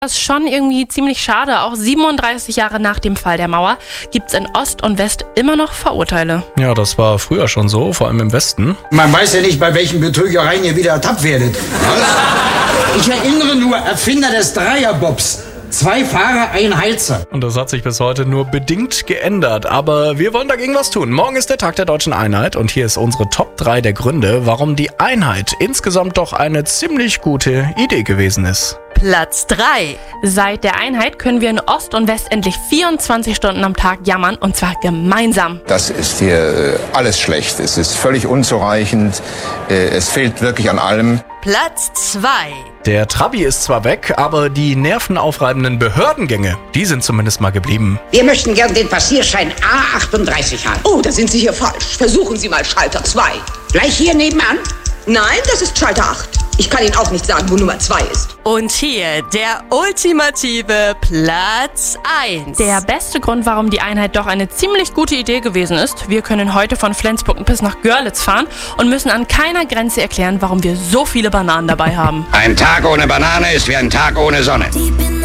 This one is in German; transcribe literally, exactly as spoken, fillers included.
Das ist schon irgendwie ziemlich schade. Auch siebenunddreißig Jahre nach dem Fall der Mauer gibt es in Ost und West immer noch Vorurteile. Ja, das war früher schon so, vor allem im Westen. Man weiß ja nicht, bei welchen Betrügereien ihr wieder ertappt werdet. Was? Ich erinnere nur, Erfinder des Dreierbobs. Zwei Fahrer, ein Heizer. Und das hat sich bis heute nur bedingt geändert. Aber wir wollen dagegen was tun. Morgen ist der Tag der Deutschen Einheit und hier ist unsere Top drei der Gründe, warum die Einheit insgesamt doch eine ziemlich gute Idee gewesen ist. Platz drei. Seit der Einheit können wir in Ost und West endlich vierundzwanzig Stunden am Tag jammern, und zwar gemeinsam. Das ist hier äh, alles schlecht. Es ist völlig unzureichend. Äh, es fehlt wirklich an allem. Platz zwei. Der Trabi ist zwar weg, aber die nervenaufreibenden Behördengänge, die sind zumindest mal geblieben. Wir möchten gern den Passierschein A achtunddreißig haben. Oh, da sind Sie hier falsch. Versuchen Sie mal Schalter zwei. Gleich hier nebenan? Nein, das ist Schalter acht. Ich kann Ihnen auch nicht sagen, wo Nummer zwei ist. Und hier der ultimative Platz eins. Der beste Grund, warum die Einheit doch eine ziemlich gute Idee gewesen ist: Wir können heute von Flensburg bis nach Görlitz fahren und müssen an keiner Grenze erklären, warum wir so viele Bananen dabei haben. Ein Tag ohne Banane ist wie ein Tag ohne Sonne.